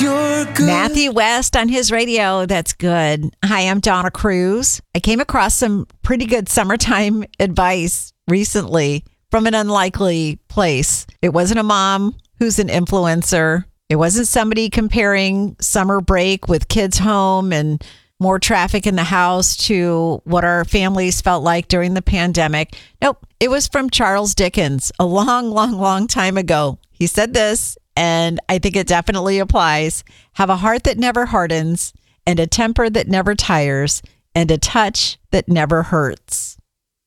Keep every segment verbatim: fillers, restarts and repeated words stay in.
you're good. Matthew West on his radio. That's good. Hi, I'm Donna Cruz. I came across some pretty good summertime advice recently from an unlikely place. It wasn't a mom who's an influencer. It wasn't somebody comparing summer break with kids home and more traffic in the house to what our families felt like during the pandemic. Nope, it was from Charles Dickens a long, long, long time ago. He said this, and I think it definitely applies. Have a heart that never hardens, and a temper that never tires, and a touch that never hurts.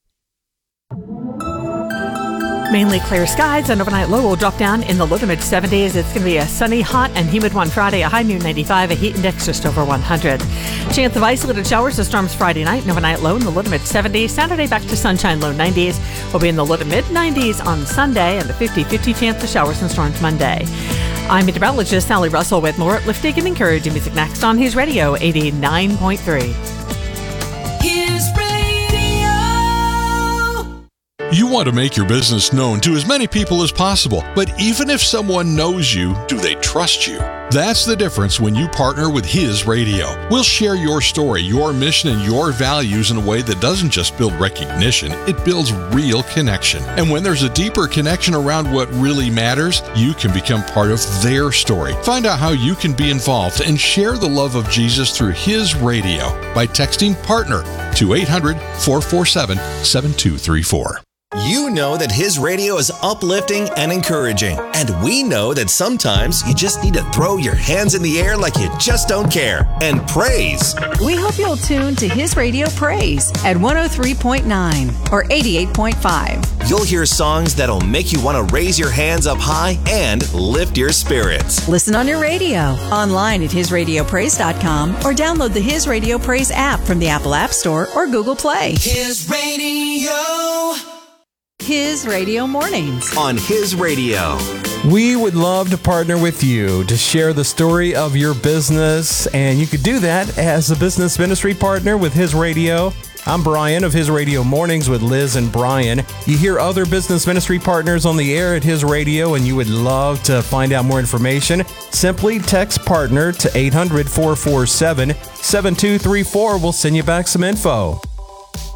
Mainly clear skies, an overnight low will drop down in the low to mid seventies. It's going to be a sunny, hot, and humid one Friday, a high near ninety-five, a heat index just over one hundred. Chance of isolated showers or storms Friday night, an overnight low in the low to mid seventies. Saturday back to sunshine, low nineties. We'll be in the low to mid nineties on Sunday, and a fifty-fifty chance of showers and storms Monday. I'm meteorologist Sally Russell with more uplifting and encouraging music next on His Radio eighty-nine point three. His Radio. You want to make your business known to as many people as possible, but even if someone knows you, do they trust you? That's the difference when you partner with His Radio. We'll share your story, your mission, and your values in a way that doesn't just build recognition, it builds real connection. And when there's a deeper connection around what really matters, you can become part of their story. Find out how you can be involved and share the love of Jesus through His Radio by texting PARTNER to eight hundred, four four seven, seven two three four. You know that His Radio is uplifting and encouraging. And we know that sometimes you just need to throw your hands in the air like you just don't care and praise. We hope you'll tune to His Radio Praise at one oh three point nine or eighty-eight point five. You'll hear songs that'll make you want to raise your hands up high and lift your spirits. Listen on your radio, online at his radio praise dot com, or download the His Radio Praise app from the Apple App Store or Google Play. His Radio. His Radio Mornings. On His Radio. We would love to partner with you to share the story of your business, and you could do that as a business ministry partner with His Radio. I'm Brian of His Radio Mornings with Liz and Brian. You hear other business ministry partners on the air at His Radio, and you would love to find out more information. Simply text PARTNER to eight hundred, four four seven, seven two three four. We'll send you back some info.